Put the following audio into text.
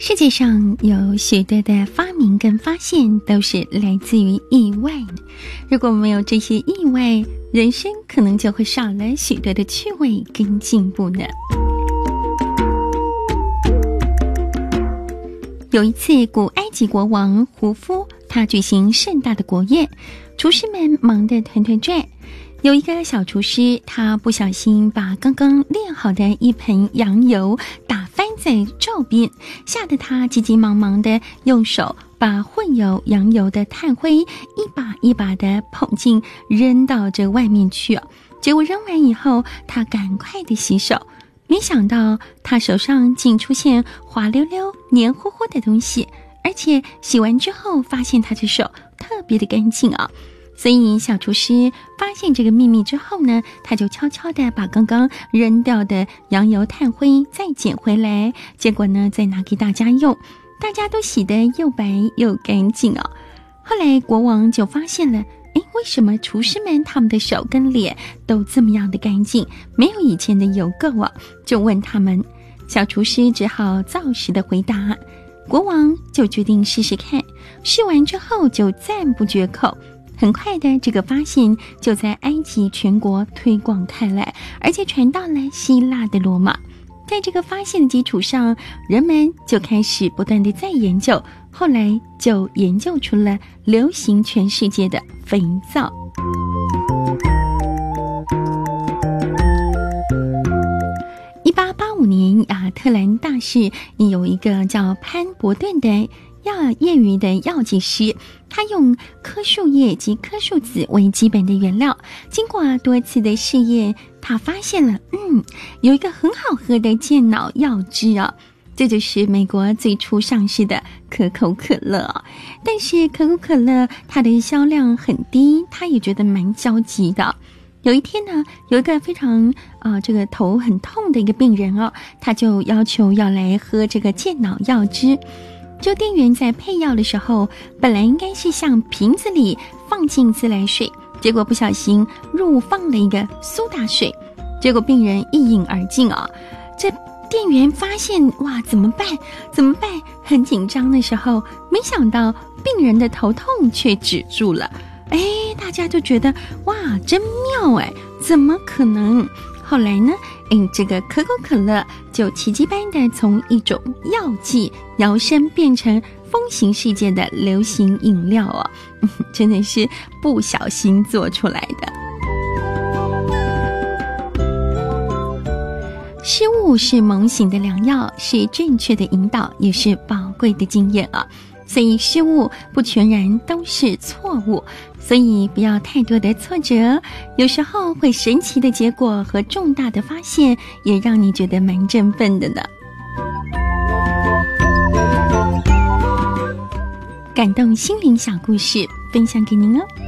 世界上有许多的发明跟发现都是来自于意外的，如果没有这些意外，人生可能就会少了许多的趣味跟进步呢。有一次，古埃及国王胡夫他举行盛大的国宴，厨师们忙得团团转。有一个小厨师，他不小心把刚刚炼好的一盆羊油打翻在灶边，吓得他急急忙忙地用手把混有羊油的炭灰一把一把地捧进扔到这外面去。结果扔完以后，他赶快地洗手，没想到他手上竟出现滑溜溜黏糊糊的东西，而且洗完之后发现他的手特别的干净啊。所以小厨师发现这个秘密之后呢，他就悄悄地把刚刚扔掉的羊油炭灰再捡回来，结果呢再拿给大家用，大家都洗得又白又干净哦。后来国王就发现了，为什么厨师们他们的手跟脸都这么样的干净，没有以前的油垢啊？就问他们，小厨师只好照实的回答，国王就决定试试看，试完之后就赞不绝口。很快的，这个发现就在埃及全国推广开来，而且传到了希腊的罗马。在这个发现的基础上，人们就开始不断的在研究，后来就研究出了流行全世界的肥皂。1885年，亚特兰大市有一个叫潘伯顿的业余的药剂师，他用棵树叶及棵树籽为基本的原料，经过多次的试验，他发现了有一个很好喝的健脑药汁啊，这就是美国最初上市的可口可乐。但是可口可乐它的销量很低，他也觉得蛮焦急的。有一天呢，有一个非常这个头很痛的一个病人他就要求要来喝这个健脑药汁。就店员在配药的时候，本来应该是向瓶子里放进自来水，结果不小心入放了一个苏打水，结果病人一饮而尽这店员发现，哇，怎么办？很紧张的时候，没想到病人的头痛却止住了。大家就觉得，哇，真妙怎么可能？后来呢，这个可口可乐就奇迹般的从一种药剂摇身变成风行世界的流行饮料真的是不小心做出来的。失误是猛醒的良药，是正确的引导，也是宝贵的经验所以失误不全然都是错误，所以不要太多的挫折，有时候会神奇的结果和重大的发现也让你觉得蛮振奋的呢。感动心灵小故事分享给您哦。